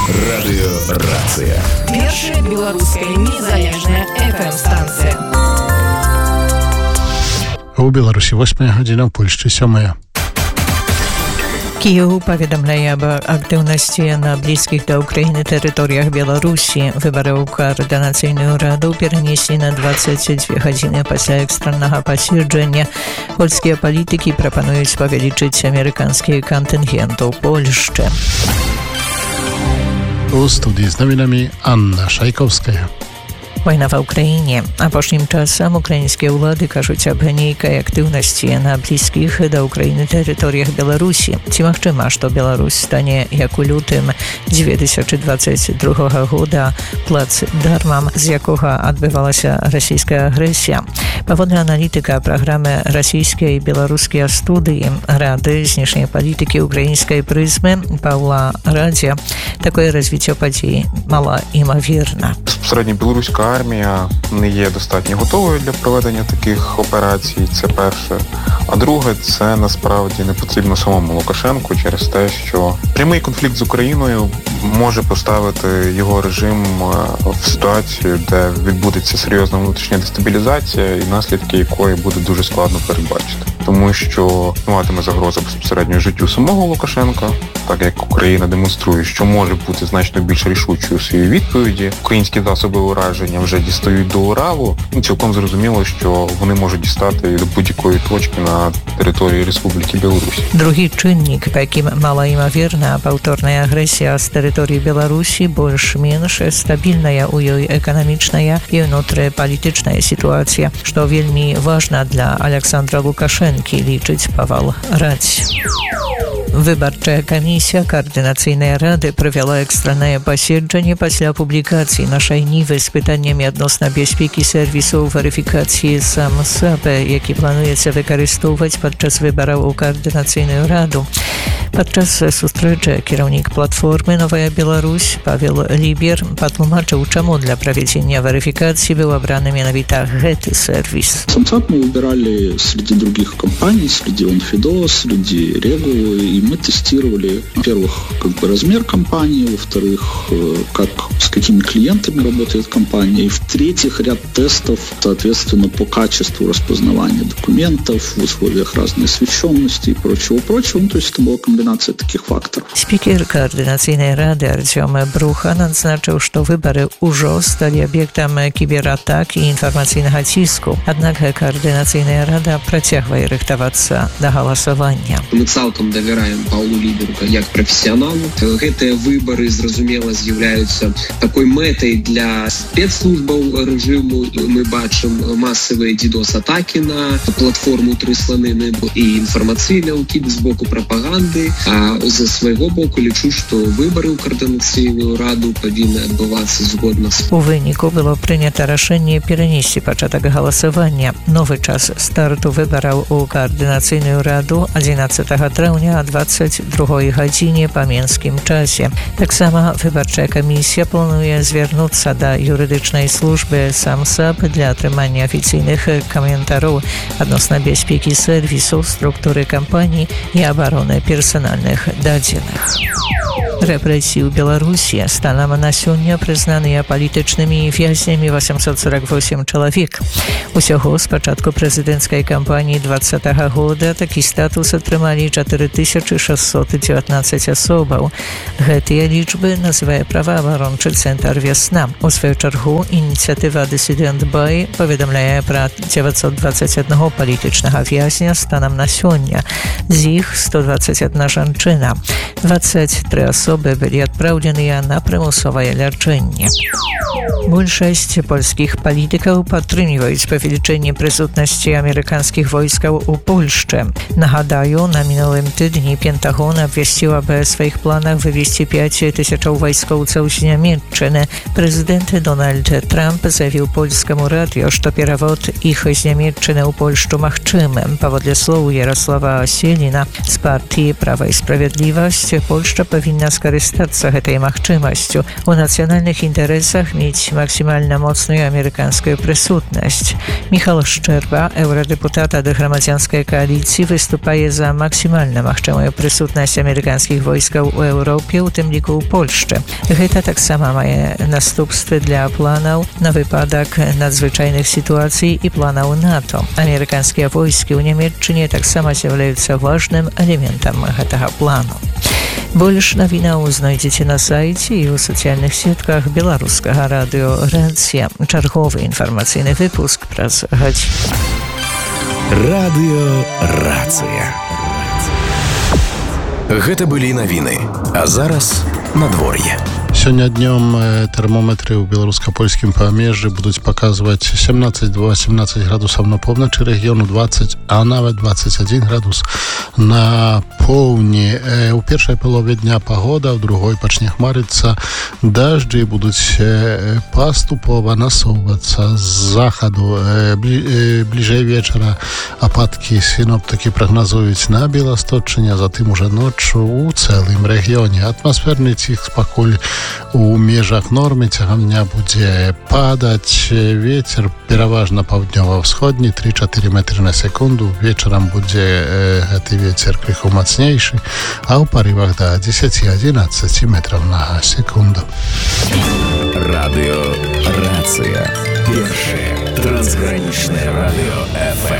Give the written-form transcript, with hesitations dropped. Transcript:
Радыёрацыя. Першая беларуская незалежная FM-станцыя. У Беларусі 8 гадзіна, у Польшчы 7. Киев паведамляе аб актыўнасці на блізкіх да Украіны тэрыторыях Беларусі. Выбары ў каардынацыйную раду перанеслі на 22 гадзіны пасля экстраннага паседжання. Польскія палітыкі прапануюць павялічыць амерыканскі кантынгент у Польшчы. У студii z nowinami Anna Szajkowska. Вайна ва ўкраіне. Апошнім часам украінскія ўлады кажуць аб нейкай актыўнасці на блізкіх да Украіны тэрыторыях Беларусі. Ці магчыма, што Беларусь стане, як у лютым 2022 года, плацдармам, з якога адбывалася расійская агрэсія. Паводле аналітыка праграмы расійскай і беларускія студыі Рады знешняй палітыкі украінскай прызмы Павла Радзя, такое развіццё падзей малаімаверна. Безпосередньо білоруська армія не є достатньо готовою для проведення таких операцій, це перше. А друге, це насправді не потрібно самому Лукашенку через те, що прямий конфлікт з Україною може поставити його режим в ситуацію, де відбудеться серйозна внутрішня дестабілізація і наслідки якої буде дуже складно передбачити. Тому що матиме загроза безпосередньо життю самого Лукашенка, так як Україна демонструє, що може бути значно більш рішучою у своїй відповіді. Українські засоби ураження вже дістають до Уралу. Цілком зрозуміло, що вони можуть дістати до будь-якої точки на території Республіки Білорусь. Другий чинник, по яким малаімаверна паўторная агрэсія з тэрыторыі Беларусі, больш-менш стабільная ў ёй эканамічная і ўнутрыпалітычная сітуацыя, што вельмі важна для Александра Лукашэнкі, лічыць Павал Радзь. Выбарчая камісія Каардынацыйнай рады правяла экстраннае паседжанне пасля публікацыі нашай нівы з пытаннямі адносна бяспекі сэрвісаў верыфікацыі САМ-САП, які плануецца выкарыстоўваць падчас выбараў у Каардынацыйную раду. Падчас сустрэчы кіраўнік платформы «Новая Беларусь» Павел Лібер патлумачыў, чаму для правядзення верыфікацыі быў абраны менавіта гэты сервис. САМ-САП мы выбирали среди других компаний, среди OnFido, среди Регу, и мы тестировали, во-первых, размер компании, во-вторых, с какими клиентами работает компания, и в-третьих, ряд тестов, соответственно, по качеству распознавания документов в условиях разной освещенности и прочего-прочего. То есть это была комбинация таких факторов. Спикер Координационной рады Артем Брухан адзначыў, што выбары ўжо сталі аб'ектам кібератак і інфармацыйнага ціску. Аднак Координационная рада працягвае рыхтавацца да галасавання. Мы цалкам давяраем Паўлу Ліберу як прафесіяналу. Гэтыя выбары, зразумела, з'яўляюцца такой мэтай для спецслужбаў рэжыму. Мы бачым масавыя DDoS-атакі на платформу «Тры сланины» і інфармацыйны ўкід з боку прапаганды. А за свайго боку лічу, што выбары ў Каардынацыйную раду павінны адбывацца згодна з... У выніку было прынята рашэнне перанесці пачатак галасавання. Новы час старту выбараў у Каардынацыйную раду 11 траўня о 22 гадзіне па менскім часе. Таксама выбарчая камісія плануе звярнуцца да юрыдычнай службы САМ-САП для атрымання афіцыйных каментараў адносна бяспекі сэрвісаў, структуры кампаній і абароны персанальных дадзеных. Рэпрэсіі ў Беларусі станам на сёння прызнаныя палітычнымі вязнямі 848 чалавек. Усяго з пачатку прэзідэнцкай кампаніі 2020 года такі статус атрымалі 4619 асобаў. Гэтыя лічбы называе праваабарончы цэнтр «Вясна». У сваю чаргу ініцыятыва «Дысідэнт Бай» паведамляе пра 921 палітычнага вязня станам на сёння. З іх 121 жанчына. 23 асобы былі адпраўленыя на прымусовае лячэнне. Большасць польскіх палітыкаў падтрымліваюць павелічэнне прысутнасці амерыканскіх войскаў у Польшчы. Нагадаю, на мінулым тыдні Пентагон абвясціў аб сваіх планах вывесці 5000 вайскоўцаў з Нямецчыны. Прэзідэнт Дональд Трамп заявіў польскаму радыё, што перавод іх з Нямецчыны ў Польшчу магчымы. Паводле слоў Ярослава Селіна з партыі «Права і справядлівасць» Польшча павінна скарыстацца гэтай магчымасцю. У нацыянальных інтарэсах мець максімальна моцную амерыканскую прысутнасць. Міхал Шчэрба, еўрадэпутат ад грамадзянскай кааліцыі, выступае за максімальна магчымую прысутнасць амерыканскіх войскаў у Еўропе, у тым ліку ў Польшчы. Гэта таксама мае наступствы для планаў на выпадак надзвычайных сітуацый і планаў НАТО. Амерыканскія войскі ў Нямецчыне таксама з'яўляюцца важным элементам гэтага плану. Больш навінаў знойдзеце на сайце і ў сацыяльных сетках беларускага радыё «Рацыя». Чарговы інфармацыйны выпуск праз гадзіну. Радыё «Рацыя». Гэта былі навіны, а зараз надвор'е. Сёння днём тэрмометры ў беларуска-польскім памежжы будуць паказваць 17-18 градусаў на поўначы рэгіёну, 20, а нават 21 градус на поўдні. У першай палове дня пагода, ў другой пачне хмарыцца, дажджы будуць паступова насоўвацца з захаду. Бліжэй вечара ападкі сіноптыкі прагназуюць на Беласточчыне, а затым уже ноччу ў цэлым рэгіёне. Атмасферны ціск пакуль у межах нормы, цягам дня будзе падаць. Вецер пераважна паўднёва-ўсходні, 3-4 метры на секунду. Вечарам будзе гэты вецер крыху мацнейшы, а ў парывах да 10-11 метров на секунду. Радыё «Рацыя». Першае трансгранічнае радыё FM.